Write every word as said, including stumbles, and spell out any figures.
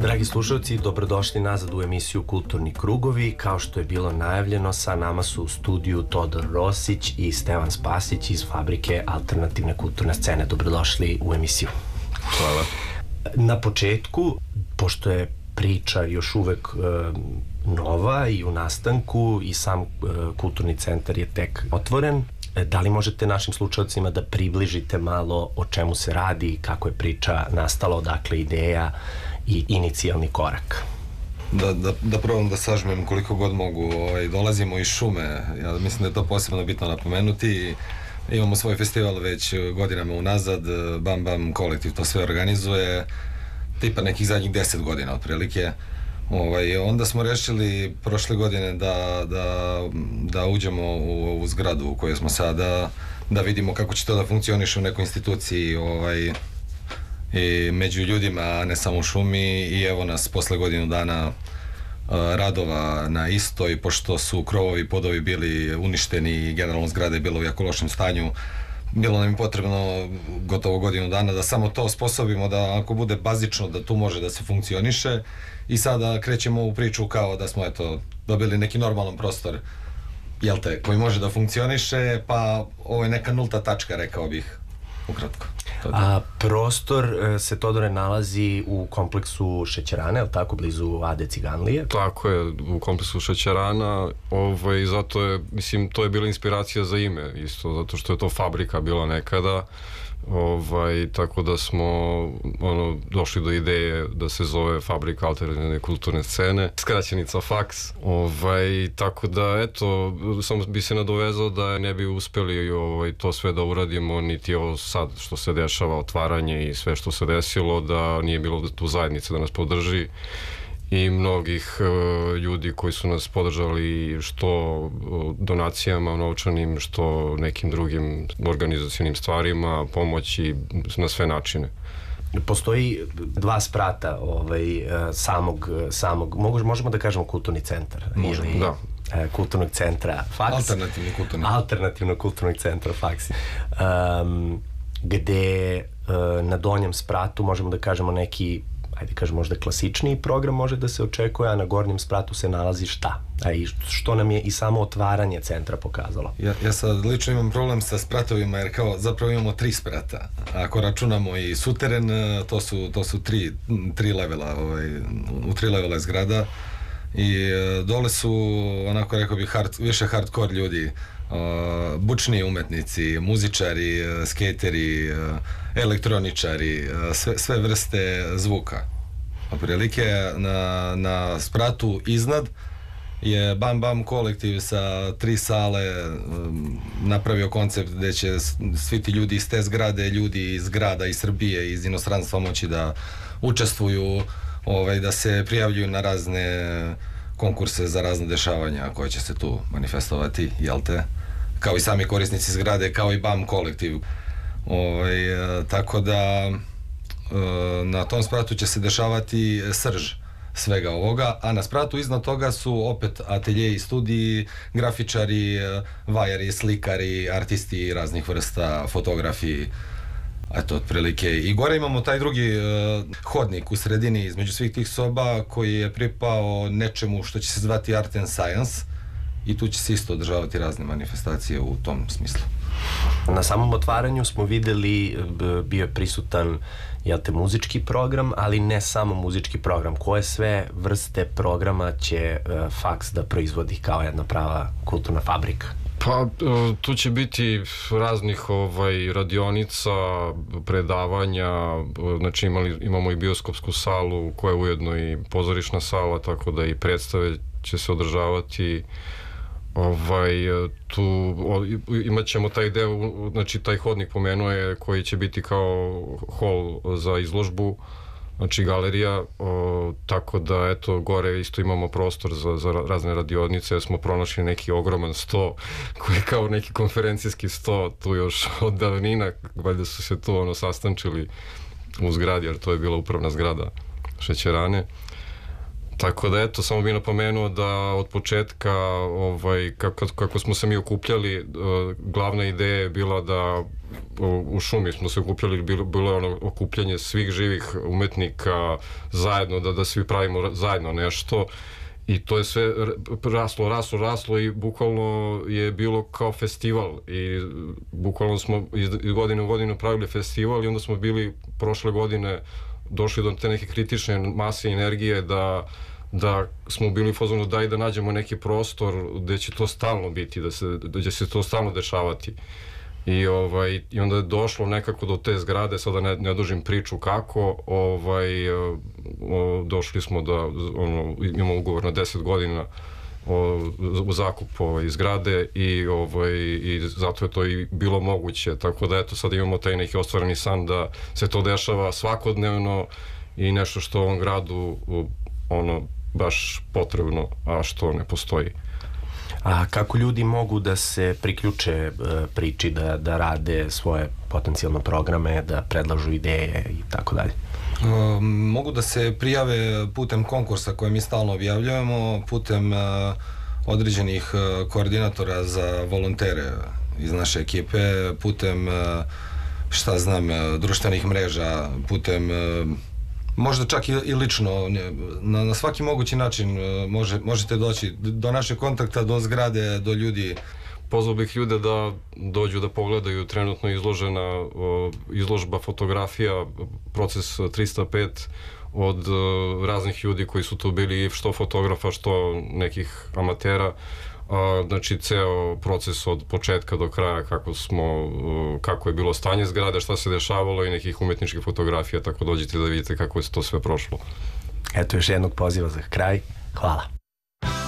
Dragi slušalci, dobrodošli nazad u emisiju Kulturni krugovi. Kao što je bilo najavljeno, sa nama su u studiju Todor Rosić i Stevan Spasić iz Fabrike alternativne kulturne scene. Dobrodošli u emisiju. Hvala. Na početku, pošto je priča još uvek e, nova i u nastanku i sam e, kulturni centar je tek otvoren, e, da li možete našim slušalcima da približite malo o čemu se radi, kako je priča nastala, odakle ideja i inicijalni korak? Da, da, da probam da sažmem koliko god mogu. Ovaj, dolazimo iz šume, ja mislim da je to posebno bitno napomenuti. Imamo svoj festival već godinama unazad, Bam Bam kolektiv to sve organizuje, tipa nekih zadnjih deset godina otprilike. Ovaj, onda smo rešili prošle godine da, da, da uđemo u ovu zgradu u kojoj smo sada, da vidimo kako će to da funkcioniše u nekoj instituciji, ovaj, i među ljudima, a ne samo u šumi. I evo nas posle godinu dana uh, radova na istoj, pošto su krovovi i podovi bili uništeni i generalno zgrada je bila u jako lošem stanju. Bilo nam je potrebno gotovo godinu dana da samo to osposobimo, da ako bude bazično da tu može da se funkcioniše. I sada krećemo u priču kao da smo eto dobili neki normalan prostor, jel te, koji može da funkcioniše, pa ovo je neka nulta tačka, rekao bih ukratko. A prostor se, Todore, nalazi u kompleksu Šećerane, ali tako, blizu A D Ciganlije? Tako je, u kompleksu Šećerana, ovaj, zato je, mislim, to je bila inspiracija za ime, isto, zato što je to fabrika bila nekada, ovaj, tako da smo ono, došli do ideje da se zove Fabrika alternativne kulturne scene, skraćenica faks, ovaj, tako da eto, samo bi se nadovezao da ne bi uspeli ovaj, to sve da uradimo, niti ovo sad što se dešava, otvaranje i sve što se desilo, da nije bilo tu zajednice da nas podrži i mnogih uh, ljudi koji su nas podržali što uh, donacijama novčanim, što nekim drugim organizacionim stvarima, pomoći na sve načine. Postoji dva sprata ovaj, samog, samog možemo da kažemo kulturni centar. Možemo, ili, da. Kulturnog centra Faks. Alternativni kulturni. Alternativno kulturnog centra Faks. Um, gde uh, na donjem spratu možemo da kažemo neki, ajde kažem, možda klasičniji program može da se očekuje, a na gornjem spratu se nalazi šta? A i što nam je i samo otvaranje centra pokazalo? Ja, ja sad lično imam problem sa spratovima, jer kao zapravo imamo tri sprata. Ako računamo i suteren, to su, to su tri, tri levela, ovaj, u tri levela je zgrada. I dole su, onako rekao bih, hard, više hardcore ljudi, uh, bučni umetnici, muzičari, uh, skateri, uh, elektroničari, uh, sve, sve vrste zvuka. Otprilike na, na spratu iznad je Bam Bam kolektiv sa tri sale um, napravio koncept gde će svi ti ljudi iz te zgrade, ljudi iz grada, iz Srbije, iz inostranstva moći da učestvuju, ovaj, da se prijavljuju na razne konkurse za razne dešavanja koje će se tu manifestovati, jel te? Kao i sami korisnici zgrade, kao i Bam kolektiv. Ovaj, tako da na tom spratu će se dešavati srž svega ovoga, a na spratu iznad toga su opet atelje i studiji, grafičari, vajari, slikari, artisti raznih vrsta, fotografi. Eto, otprilike. I gore imamo taj drugi uh, hodnik u sredini između svih tih soba koji je pripao nečemu što će se zvati Art and Science i tu će se isto održavati razne manifestacije u tom smislu. Na samom otvaranju smo videli, bio je prisutan, jel te, muzički program, ali ne samo muzički program. Koje sve vrste programa će uh, Faks da proizvodi kao jedna prava kulturna fabrika? Pa, tu će biti raznih ovaj, radionica, predavanja, znači imali, imamo i bioskopsku salu koja je ujedno i pozorišna sala, tako da i predstave će se održavati. Ovaj, tu o, imat ćemo taj deo, znači taj hodnik pomenuo je koji će biti kao hol za izložbu, znači galerija, o, tako da eto gore isto imamo prostor za, za razne radionice, smo pronašli neki ogroman sto koji je kao neki konferencijski sto tu još od davnina, valjda su se tu ono sastančili u zgradi, jer to je bila upravna zgrada Šećerane. Tako da eto, samo bih napomenuo da od početka ovaj, kako, kako smo se mi okupljali, glavna ideja je bila da u šumi smo se okupljali, bilo, bilo je ono okupljanje svih živih umetnika zajedno, da, da svi pravimo zajedno nešto. I to je sve raslo, raslo, raslo i bukvalno je bilo kao festival i bukvalno smo iz godine u godinu pravili festival i onda smo bili prošle godine došli do te neke kritične mase energije da da smo bili u fazonu daj da nađemo neki prostor gde će to stalno biti, da se, da će se to stalno dešavati. I, ovaj, i onda je došlo nekako do te zgrade, sada ne, ne dužim priču kako, ovaj, o, došli smo da ono, imamo ugovor na deset godina o, u zakup ovaj, zgrade i, ovaj, i zato je to i bilo moguće, tako da eto sad imamo taj neki ostvareni san da se to dešava svakodnevno i nešto što u ovom gradu ono baš potrebno, a što ne postoji. A kako ljudi mogu da se priključe e, priči, da, da rade svoje potencijalne programe, da predlažu ideje i tako dalje? E, mogu da se prijave putem konkursa koje mi stalno objavljujemo, putem e, određenih e, koordinatora za volontere iz naše ekipe, putem e, šta znam, e, društvenih mreža, putem e, možda čak i, i lično, na, na svaki mogući način može, možete doći do našeg kontakta, do zgrade, do ljudi. Pozvao bih ljude da dođu da pogledaju trenutno izložena o, izložba fotografija, proces trista pet od o, raznih ljudi koji su tu bili, što fotografa, što nekih amatera. A, znači ceo proces od početka do kraja, kako smo, kako je bilo stanje zgrade, šta se dešavalo i nekih umetničkih fotografija, tako dođite da vidite kako je to sve prošlo. Eto još jednog poziva za kraj. Hvala.